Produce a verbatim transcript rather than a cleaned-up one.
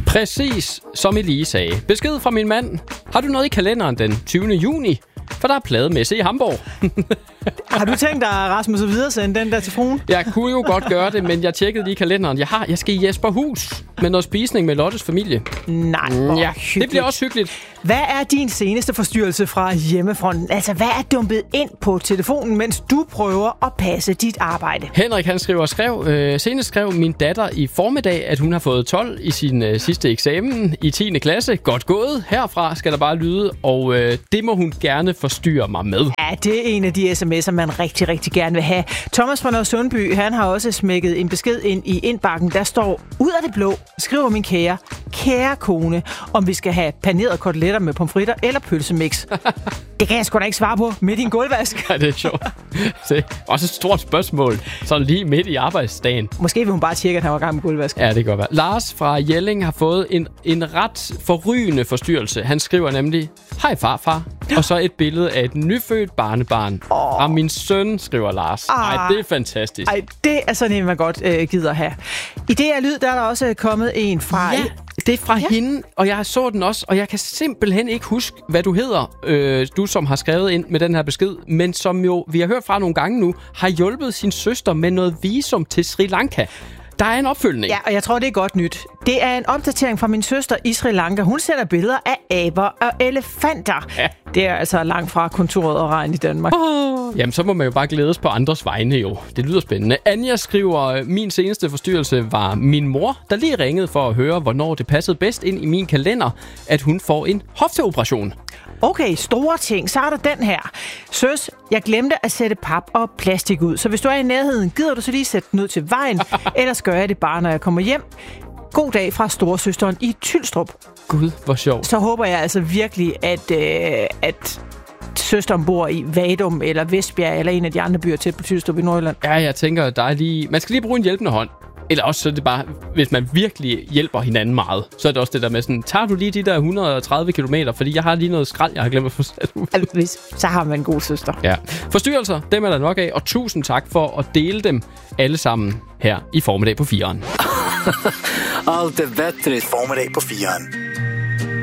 Præcis som Elise sagde. Besked fra min mand. Har du noget i kalenderen den tyvende juni? For der er plademesse i Hamburg. Har du tænkt dig, Rasmus, at videresende den der til fruen? Jeg kunne jo godt gøre det, men jeg tjekkede lige kalenderen. Jeg har, jeg skal i Jesperhus med noget spisning med Lottes familie. Nej, hvor ja, hyggeligt. Det bliver også hyggeligt. Hvad er din seneste forstyrrelse fra hjemmefronten? Altså, hvad er dumpet ind på telefonen, mens du prøver at passe dit arbejde? Henrik, han skriver og skrev, øh, senest skrev min datter i formiddag, at hun har fået tolv i sin øh, sidste eksamen i tiende klasse. Godt gået. Herfra skal der bare lyde, og øh, det må hun gerne forstyrre mig med. Ja, det er en af de sms'er, man rigtig, rigtig gerne vil have. Thomas fra Nørresundby, han har også smækket en besked ind i indbakken. Der står, ud af det blå, skriver min kære, kære kone, om vi skal have panerede koteletter med pomfritter eller pølsemix. Det kan jeg sgu da ikke svare på midt i en gulvvask. Ja, det er sjovt. Det er også et stort spørgsmål, sådan lige midt i arbejdsdagen. Måske vil hun bare tjekke, at han var i gang med gulvvask. Ja, det kan godt være. Lars fra Jelling har fået en, en ret forrygende forstyrrelse. Han skriver nemlig, hej farfar, og så et billede af et nyfødt barnebarn. Oh. Og min søn, skriver Lars. Ej, Ah. det er fantastisk. Ej, det er sådan en, man godt øh, gider have. I det her lyd, der er der også kommet en fra... Ja, det er fra ja. hende, og jeg så den også, og jeg kan simpelthen ikke huske, hvad du hedder, øh, du som har skrevet ind med den her besked, men som jo, vi har hørt fra nogle gange nu, har hjulpet sin søster med noget visum til Sri Lanka. Der er en opfølgning. Ja, og jeg tror, det er godt nyt. Det er en opdatering fra min søster i Sri Lanka. Hun sender billeder af aber og elefanter. Ja. Det er altså langt fra kontoret og regn i Danmark. Oh. Jamen, så må man jo bare glædes på andres vegne jo. Det lyder spændende. Anja skriver, min seneste forstyrrelse var min mor, der lige ringede for at høre, hvornår det passede bedst ind i min kalender, at hun får en hofteoperation. Okay, store ting. Så er der den her. Søs, jeg glemte at sætte pap og plastik ud. Så hvis du er i nærheden, gider du så lige sætte den ud til vejen, ellers gør jeg det bare, når jeg kommer hjem. God dag fra storesøsteren i Tylstrup. Gud, hvor sjovt. Så håber jeg altså virkelig, at, øh, at søsteren bor i Vadum eller Vestbjerg eller en af de andre byer tæt på Tylstrup i Nordjylland. Ja, jeg tænker, der er lige... Man skal lige bruge en hjælpende hånd. Eller også så er det bare, hvis man virkelig hjælper hinanden meget, så er det også det der med sådan, tager du lige de der et hundrede og tredive kilometer, fordi jeg har lige noget skrald, jeg har glemt at få sat ud. Altså, så har man en god søster. Ja. Forstyrrelser, dem er der nok af, og tusind tak for at dele dem alle sammen her i Formiddag på fireren. Allt är bättre i Formiddag på fireren.